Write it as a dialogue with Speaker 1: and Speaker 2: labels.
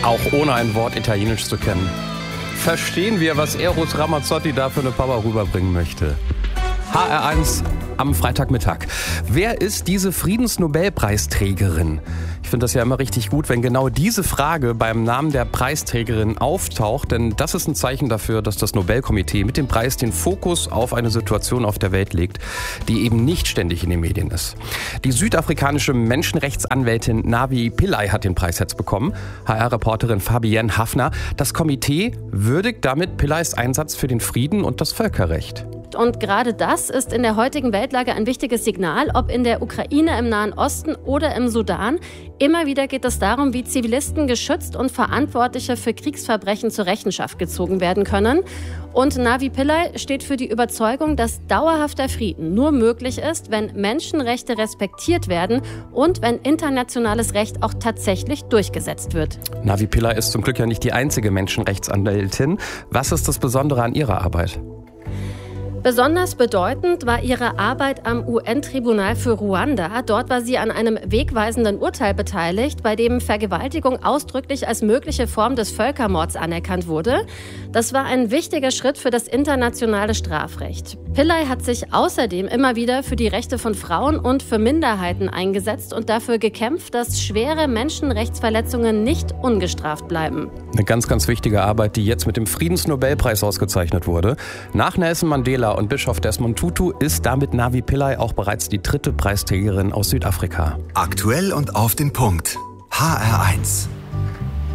Speaker 1: Auch ohne ein Wort Italienisch zu kennen. Verstehen wir, was Eros Ramazzotti da für eine Power rüberbringen möchte. HR1 am Freitagmittag. Wer ist diese Friedensnobelpreisträgerin? Ich finde das ja immer richtig gut, wenn genau diese Frage beim Namen der Preisträgerin auftaucht, denn das ist ein Zeichen dafür, dass das Nobelkomitee mit dem Preis den Fokus auf eine Situation auf der Welt legt, die eben nicht ständig in den Medien ist. Die südafrikanische Menschenrechtsanwältin Navi Pillay hat den Preis jetzt bekommen. HR-Reporterin Fabienne Hafner. Das Komitee würdigt damit Pillays Einsatz für den Frieden und das Völkerrecht.
Speaker 2: Und gerade das ist in der heutigen Weltlage ein wichtiges Signal, ob in der Ukraine, im Nahen Osten oder im Sudan. Immer wieder geht es darum, wie Zivilisten geschützt und Verantwortliche für Kriegsverbrechen zur Rechenschaft gezogen werden können. Und Navi Pillay steht für die Überzeugung, dass dauerhafter Frieden nur möglich ist, wenn Menschenrechte respektiert werden und wenn internationales Recht auch tatsächlich durchgesetzt wird.
Speaker 1: Navi Pillay ist zum Glück ja nicht die einzige Menschenrechtsanwältin. Was ist das Besondere an ihrer Arbeit?
Speaker 2: Besonders bedeutend war ihre Arbeit am UN-Tribunal für Ruanda. Dort war sie an einem wegweisenden Urteil beteiligt, bei dem Vergewaltigung ausdrücklich als mögliche Form des Völkermords anerkannt wurde. Das war ein wichtiger Schritt für das internationale Strafrecht. Pillay hat sich außerdem immer wieder für die Rechte von Frauen und für Minderheiten eingesetzt und dafür gekämpft, dass schwere Menschenrechtsverletzungen nicht ungestraft bleiben.
Speaker 1: Eine ganz, ganz wichtige Arbeit, die jetzt mit dem Friedensnobelpreis ausgezeichnet wurde. Nach Nelson Mandela und Bischof Desmond Tutu ist damit Navi Pillay auch bereits die 3. Preisträgerin aus Südafrika.
Speaker 3: Aktuell und auf den Punkt. HR1.